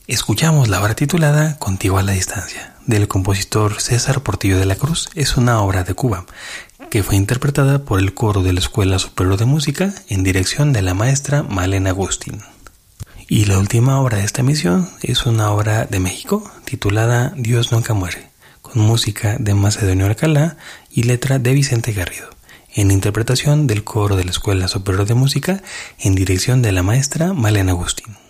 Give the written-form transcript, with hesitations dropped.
Escuchamos la obra titulada Contigo a la distancia, del compositor César Portillo de la Cruz. Es una obra de Cuba, que fue interpretada por el coro de la Escuela Superior de Música en dirección de la maestra Malena Agustín. Y la última obra de esta emisión es una obra de México, titulada Dios nunca muere, con música de Macedonio Alcalá y letra de Vicente Garrido, en interpretación del coro de la Escuela Superior de Música en dirección de la maestra Malena Agustín.